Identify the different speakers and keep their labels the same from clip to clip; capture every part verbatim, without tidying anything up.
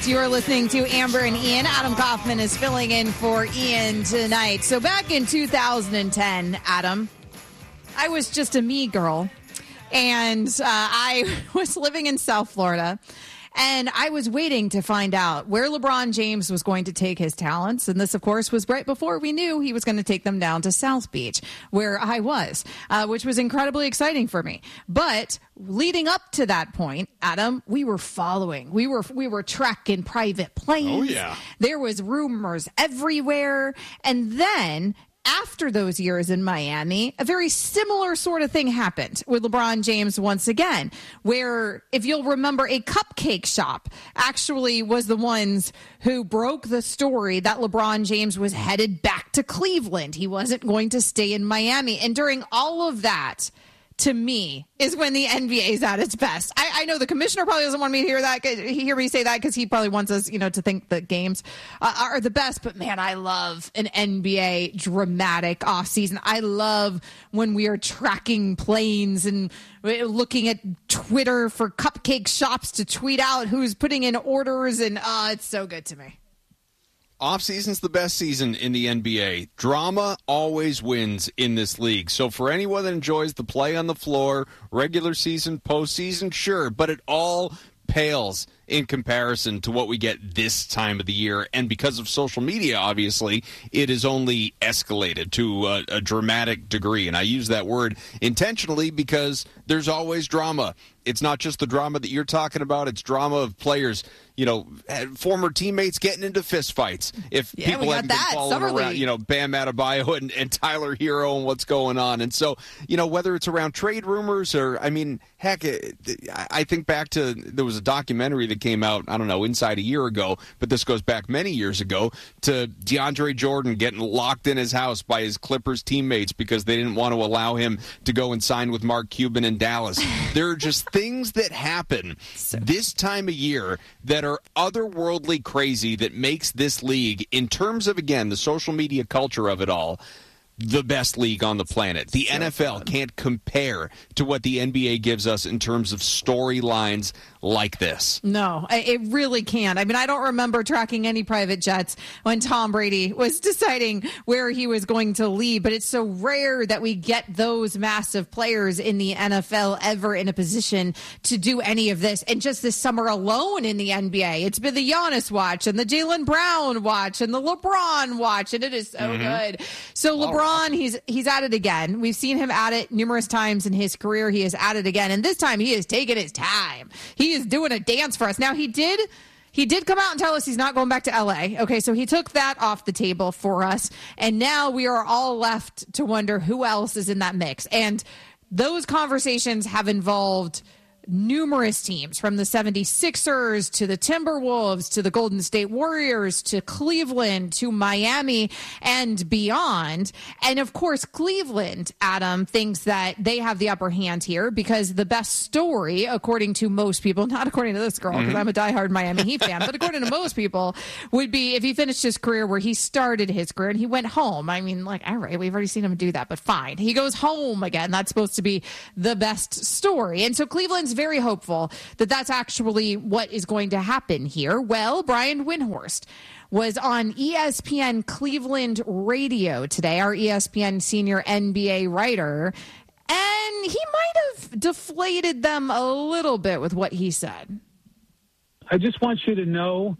Speaker 1: You are listening to Amber and Ian. Adam Kaufman is filling in for Ian tonight. So back in two thousand ten, Adam, I was just a me girl, and uh, I was living in South Florida, and I was waiting to find out where LeBron James was going to take his talents. And this, of course, was right before we knew he was going to take them down to South Beach, where I was, uh, which was incredibly exciting for me. But leading up to that point, Adam, we were following. We were we were tracking private planes.
Speaker 2: Oh, yeah.
Speaker 1: There was rumors everywhere. And then after those years in Miami, a very similar sort of thing happened with LeBron James once again, where, if you'll remember, a cupcake shop actually was the ones who broke the story that LeBron James was headed back to Cleveland. He wasn't going to stay in Miami. And during all of that, to me, is when the N B A is at its best. I, I know the commissioner probably doesn't want me to hear that, hear me say that, because he probably wants us, you know, to think the games uh, are the best. But man, I love an N B A dramatic offseason. I love when we are tracking planes and looking at Twitter for cupcake shops to tweet out who's putting in orders, and uh, it's so good to me.
Speaker 2: Off-season's the best season in the N B A. Drama always wins in this league. So for anyone that enjoys the play on the floor, regular season, postseason, sure, but it all pales in comparison to what we get this time of the year. And because of social media, obviously, it is only escalated to a, a dramatic degree. And I use that word intentionally because there's always drama. It's not just the drama that you're talking about. It's drama of players, you know, former teammates getting into fistfights. If
Speaker 1: yeah,
Speaker 2: people haven't been following
Speaker 1: Summer
Speaker 2: around,
Speaker 1: League.
Speaker 2: you know, Bam Adebayo and, and Tyler Hero and what's going on. And so, you know, whether it's around trade rumors or, I mean, heck, I think back to, there was a documentary that came out, I don't know, inside a year ago, but this goes back many years ago, to DeAndre Jordan getting locked in his house by his Clippers teammates because they didn't want to allow him to go and sign with Mark Cuban in Dallas. There are just things that happen this time of year that are otherworldly crazy that makes this league, in terms of, again, the social media culture of it all, the best league on the planet. The so N F L fun. Can't compare to what the N B A gives us in terms of storylines like this.
Speaker 1: No, it really can't. I mean, I don't remember tracking any private jets when Tom Brady was deciding where he was going to leave, but it's so rare that we get those massive players in the N F L ever in a position to do any of this. And just this summer alone in the N B A, it's been the Giannis watch and the Jaylen Brown watch and the LeBron watch, and it is so mm-hmm. good. So LeBron, he's he's at it again. We've seen him at it numerous times in his career. He is at it again, and this time he is taking his time. He is doing a dance for us. Now, he did he did come out and tell us he's not going back to L A. Okay, so he took that off the table for us, and now we are all left to wonder who else is in that mix. And those conversations have involved numerous teams, from the seventy-sixers to the Timberwolves to the Golden State Warriors to Cleveland to Miami and beyond. And of course, Cleveland, Adam, thinks that they have the upper hand here because the best story, according to most people, not according to this girl, because mm-hmm. I'm a diehard Miami Heat fan, but according to most people, would be if he finished his career where he started his career and he went home. I mean, like, all right, we've already seen him do that, but fine. He goes home again. That's supposed to be the best story. And so Cleveland's very hopeful that that's actually what is going to happen here. Well, Brian Windhorst was on E S P N Cleveland Radio today, our E S P N senior N B A writer, and he might have deflated them a little bit with what he said.
Speaker 3: I just want you to know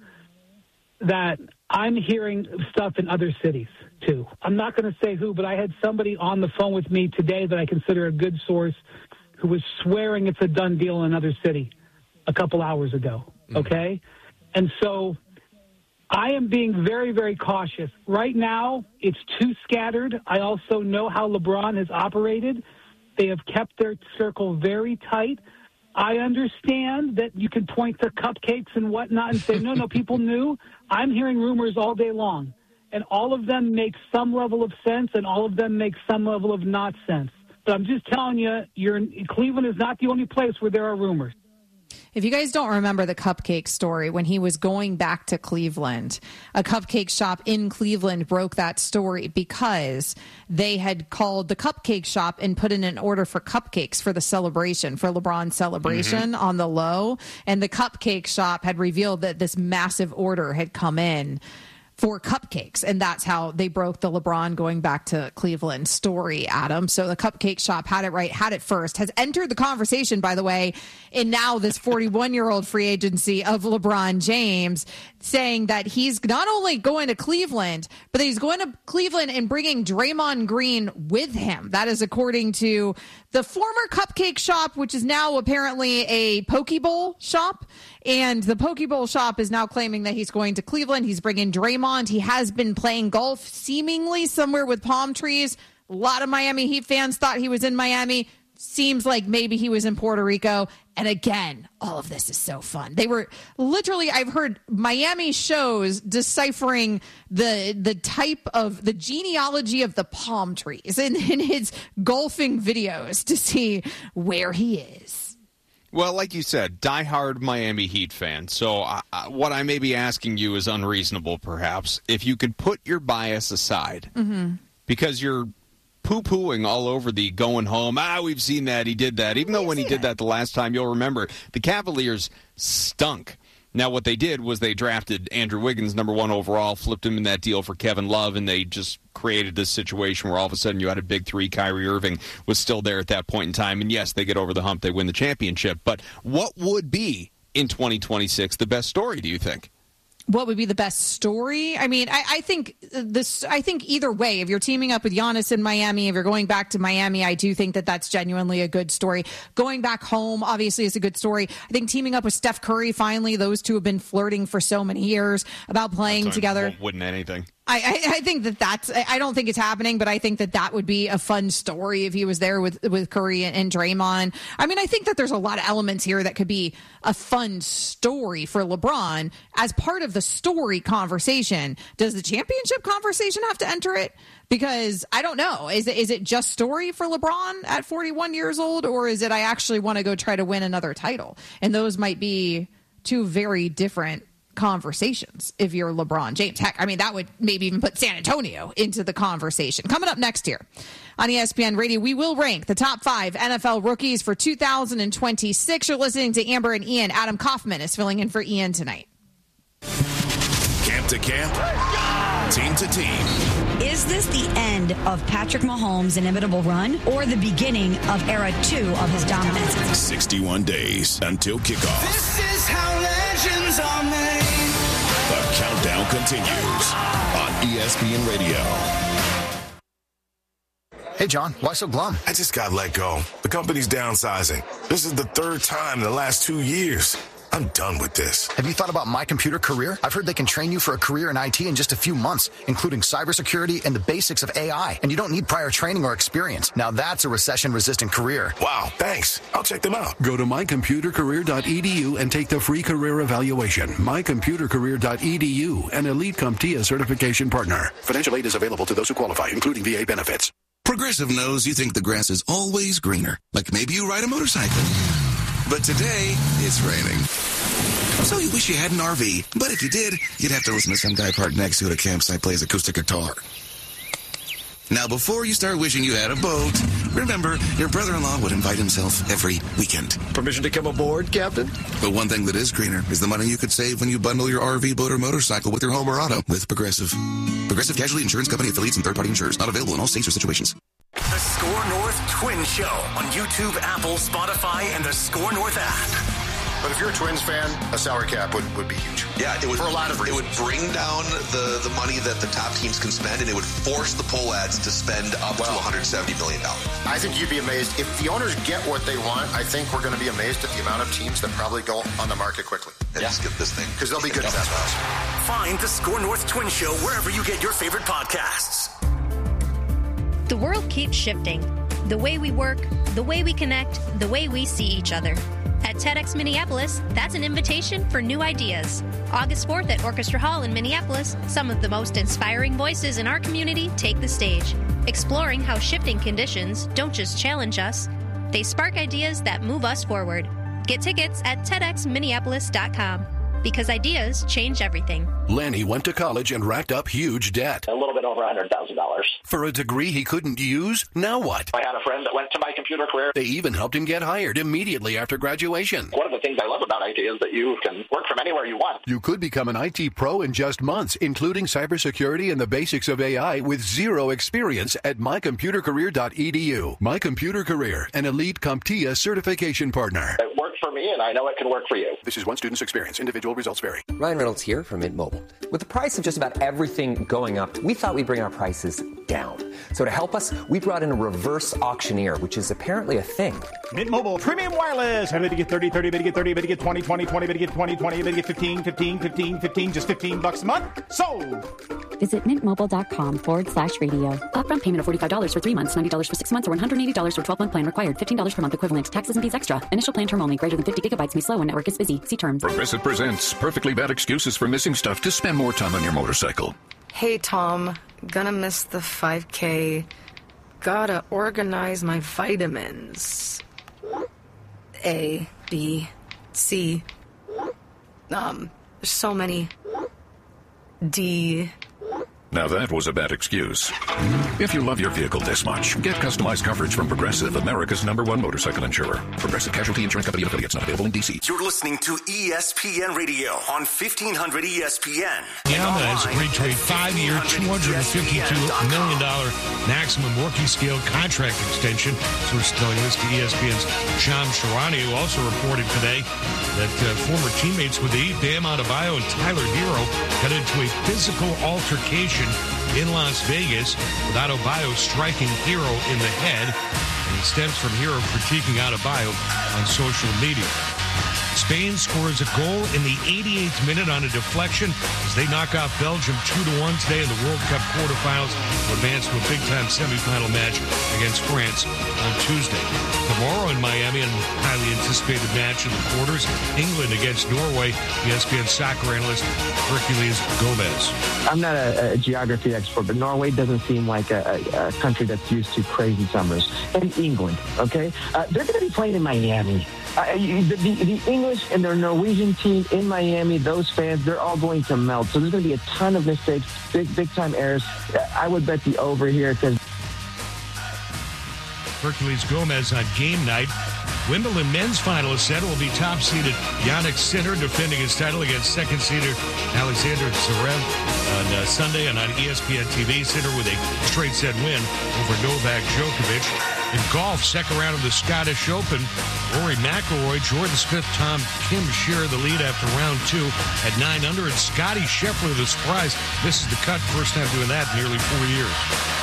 Speaker 3: that I'm hearing stuff in other cities, too. I'm not going to say who, but I had somebody on the phone with me today that I consider a good source who was swearing it's a done deal in another city a couple hours ago, okay? Mm-hmm. And so I am being very, very cautious. Right now, it's too scattered. I also know how LeBron has operated. They have kept their circle very tight. I understand that you can point to cupcakes and whatnot and say, no, no, people knew. I'm hearing rumors all day long, and all of them make some level of sense, and all of them make some level of not sense. But I'm just telling you, you're in, Cleveland is not the only place where there are rumors.
Speaker 1: If you guys don't remember the cupcake story, when he was going back to Cleveland, a cupcake shop in Cleveland broke that story because they had called the cupcake shop and put in an order for cupcakes for the celebration, for LeBron's celebration mm-hmm. on the low. And the cupcake shop had revealed that this massive order had come in for cupcakes. And that's how they broke the LeBron going back to Cleveland story, Adam. So the cupcake shop had it right, had it first, has entered the conversation, by the way, in now this forty-one-year-old free agency of LeBron James, saying that he's not only going to Cleveland, but that he's going to Cleveland and bringing Draymond Green with him. That is according to the former cupcake shop, which is now apparently a Poke Bowl shop. And the Poke Bowl shop is now claiming that he's going to Cleveland. He's bringing Draymond. He has been playing golf seemingly somewhere with palm trees. A lot of Miami Heat fans thought he was in Miami. Seems like maybe he was in Puerto Rico. And again, all of this is so fun. They were literally, I've heard Miami shows deciphering the the type of the genealogy of the palm trees in, in his golfing videos to see where he is.
Speaker 2: Well, like you said, diehard Miami Heat fan. So uh, what I may be asking you is unreasonable, perhaps. If you could put your bias aside, mm-hmm. because you're poo-pooing all over the going home, ah, we've seen that, he did that. Even though when he did that the last time, you'll remember, the Cavaliers stunk. Now, what they did was they drafted Andrew Wiggins, number one overall, flipped him in that deal for Kevin Love, and they just created this situation where all of a sudden you had a big three. Kyrie Irving was still there at that point in time. And, yes, they get over the hump. They win the championship. But what would be, in twenty twenty-six, the best story, do you think?
Speaker 1: What would be the best story? I mean, I, I think this. I think either way, if you're teaming up with Giannis in Miami, if you're going back to Miami, I do think that that's genuinely a good story. Going back home, obviously, is a good story. I think teaming up with Steph Curry, finally, those two have been flirting for so many years about playing together.
Speaker 2: Wouldn't anything.
Speaker 1: I, I, I think that that's, I don't think it's happening, but I think that that would be a fun story if he was there with, with Curry and, and Draymond. I mean, I think that there's a lot of elements here that could be a fun story for LeBron as part of the story conversation. Does the championship conversation have to enter it? Because I don't know. Is it, is it just story for LeBron at forty-one years old, or is it I actually want to go try to win another title? And those might be two very different conversations if you're LeBron James. Heck, I mean, that would maybe even put San Antonio into the conversation. Coming up next year on E S P N Radio, we will rank the top five N F L rookies for two thousand twenty-six. You're listening to Amber and Ian. Adam Kaufman is filling in for Ian tonight.
Speaker 4: Camp to camp, team to team.
Speaker 5: Is this the end of Patrick Mahomes' inimitable run or the beginning of era two of his dominance?
Speaker 4: sixty-one days until kickoff.
Speaker 6: This is how legends are made.
Speaker 4: The countdown continues on E S P N Radio.
Speaker 7: Hey, John, why so glum?
Speaker 8: I just got let go. The company's downsizing. This is the third time in the last two years. I'm done with this.
Speaker 7: Have you thought about My Computer Career? I've heard they can train you for a career in I T in just a few months, including cybersecurity and the basics of A I. And you don't need prior training or experience. Now that's a recession-resistant career.
Speaker 8: Wow, thanks. I'll check them out.
Speaker 9: Go to my computer career dot e d u and take the free career evaluation. my computer career dot e d u, an Elite CompTIA certification partner. Financial aid is available to those who qualify, including V A benefits.
Speaker 10: Progressive knows you think the grass is always greener. Like maybe you ride a motorcycle. But today, it's raining. So you wish you had an R V. But if you did, you'd have to listen to some guy parked next to it at a campsite plays acoustic guitar. Now, before you start wishing you had a boat, remember, your brother-in-law would invite himself every weekend.
Speaker 11: Permission to come aboard, Captain?
Speaker 10: But one thing that is greener is the money you could save when you bundle your R V, boat, or motorcycle with your home or auto with Progressive. Progressive Casualty Insurance Company affiliates and third-party insurers. Not available in all states or situations.
Speaker 12: The Score North Twin Show on YouTube, Apple, Spotify, and the Score North app.
Speaker 11: But if you're a Twins fan, a salary cap would, would be huge.
Speaker 13: Yeah, it would,
Speaker 11: for a lot of reasons.
Speaker 13: It would bring down the, the money that the top teams can spend, and it would force the poll ads to spend up well, to one hundred seventy million dollars.
Speaker 11: I think you'd be amazed. If the owners get what they want, I think we're going to be amazed at the amount of teams that probably go on the market quickly.
Speaker 13: And yeah. skip this thing.
Speaker 11: Because they'll be good investments.
Speaker 12: Find the Score North Twin Show wherever you get your favorite podcasts.
Speaker 14: The world keeps shifting. The way we work, the way we connect, the way we see each other. At TEDx Minneapolis, that's an invitation for new ideas. August fourth at Orchestra Hall in Minneapolis, some of the most inspiring voices in our community take the stage, exploring how shifting conditions don't just challenge us, they spark ideas that move us forward. Get tickets at TEDx Minneapolis dot com. Because ideas change everything.
Speaker 9: Lanny went to college and racked up huge debt.
Speaker 15: A little bit over one hundred thousand dollars.
Speaker 9: For a degree he couldn't use? Now what?
Speaker 15: I had a friend that went to My Computer Career.
Speaker 9: They even helped him get hired immediately after graduation.
Speaker 15: One of the things I love about I T is that you can work from anywhere you want.
Speaker 9: You could become an I T pro in just months, including cybersecurity and the basics of A I with zero experience at my computer career dot e d u. My Computer Career, an elite CompTIA certification partner.
Speaker 15: It worked for me, and I know it can work for you.
Speaker 9: This is one student's experience. Individual results vary.
Speaker 16: Ryan Reynolds here from Mint Mobile. With the price of just about everything going up, we thought we'd bring our prices down. So to help us, we brought in a reverse auctioneer, which is apparently a thing.
Speaker 17: Mint Mobile Premium Wireless. How to get thirty, thirty, get thirty, get twenty, twenty, twenty, get twenty, twenty, get fifteen, fifteen, fifteen, fifteen, just fifteen bucks a month? Sold!
Speaker 18: Visit mintmobile.com forward slash radio. Upfront payment of forty-five dollars for three months, ninety dollars for six months, or one hundred eighty dollars for twelve-month plan required. fifteen dollars per month equivalent. Taxes and fees extra. Initial plan term only. Greater than fifty gigabytes may slow when network is busy. See terms.
Speaker 19: Progressive presents perfectly bad excuses for missing stuff to spend more time on your motorcycle.
Speaker 20: Hey, Tom. Gonna miss the five K. Gotta organize my vitamins. A, B, C. Um, there's so many. D.
Speaker 19: Now that was a bad excuse. If you love your vehicle this much, get customized coverage from Progressive, America's number one motorcycle insurer. Progressive Casualty Insurance Company and affiliates, not available in D C.
Speaker 12: You're listening to E S P N Radio on fifteen hundred E S P N.
Speaker 21: Yama has agreed to a five-year, two hundred fifty-two million dollars maximum working scale contract extension. So we're telling this to E S P N's Sham Sharani, who also reported today that uh, former teammates with the Bam Adebayo and Tyler Hero got into a physical altercation in Las Vegas, with Adebayo striking Hero in the head, and it stems from Hero critiquing Adebayo on social media. Spain scores a goal in the eighty-eighth minute on a deflection as they knock off Belgium two to one today in the World Cup quarterfinals to advance to a big-time semifinal match against France on Tuesday. Tomorrow in Miami, a highly anticipated match in the quarters, England against Norway. E S P N soccer analyst Hercules Gomez.
Speaker 22: I'm not a, a geography expert, but Norway doesn't seem like a, a, a country that's used to crazy summers. And England, okay? Uh, they're going to be playing in Miami. Uh, the, the, the English and their Norwegian team in Miami, those fans, they're all going to melt. So there's going to be a ton of mistakes, big, big-time errors. I would bet the over here because...
Speaker 21: Hercules Gomez on game night. Wimbledon men's finalist set will be top-seeded Jannik Sinner defending his title against second-seeder Alexander Zverev on uh, Sunday, and on E S P N T V. Sinner with a straight-set win over Novak Djokovic. In golf, second round of the Scottish Open, Rory McIlroy, Jordan Spieth, Tom Kim share the lead after round two at nine under, and Scotty Scheffler, the surprise, misses the cut. First time doing that in nearly four years.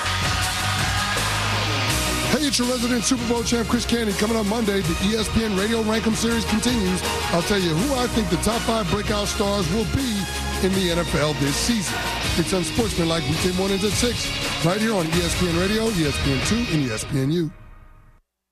Speaker 23: Hey, it's your resident Super Bowl champ, Chris Candy. Coming up Monday, the E S P N Radio Rankem Series continues. I'll tell you who I think the top five breakout stars will be in the N F L this season. It's Unsportsmanlike weekday mornings at six, right here on E S P N Radio, E S P N two, and E S P N U.